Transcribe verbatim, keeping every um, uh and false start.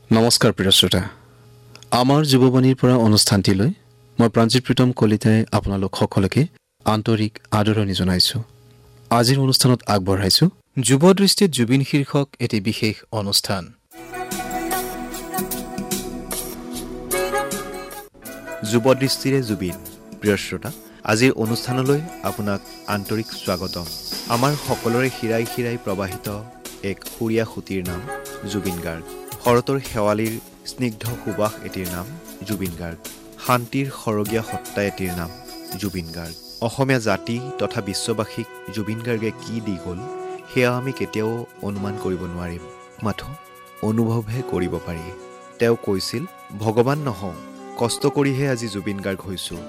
নমস্কাৰ প্ৰিয় শ্ৰোতা, আমাৰ যুৱবাণীৰ পৰা অনুষ্ঠানটিলৈ মই প্ৰাঞ্জিত প্ৰীতম কলিতাই আপোনালোক সকলোকে আন্তৰিক আদৰণি জনাইছোঁ। আজিৰ অনুষ্ঠানত আগবঢ়াইছোঁ যুৱ দৃষ্টিত জুবিন শীৰ্ষক এটি বিশেষ অনুষ্ঠান। যুৱ দৃষ্টিৰে জুবিন। প্ৰিয় শ্ৰোতা, আজিৰ অনুষ্ঠানলৈ আপোনাক আন্তৰিক স্বাগতম। আমাৰ সকলোৰে শিৰাই শিৰাই প্ৰবাহিত এক সুৰীয়া সুঁতিৰ নাম জুবিন গাৰ্গ। শৰতৰ শেৱালিৰ স্নিগ্ধ সুবাস এটিৰ নাম জুবিন গাৰ্গ। শান্তিৰ সৰগীয়া সত্তা এটিৰ নাম জুবিন গাৰ্গ। অসমীয়া জাতি তথা বিশ্ববাসীক জুবিন গাৰ্গে কি দি গ'ল সেয়া আমি কেতিয়াও অনুমান কৰিব নোৱাৰিম, মাথো অনুভৱহে কৰিব পাৰি। তেওঁ কৈছিল, ভগৱান নহওঁ, কষ্ট কৰিহে আজি জুবিন গাৰ্গ হৈছোঁ।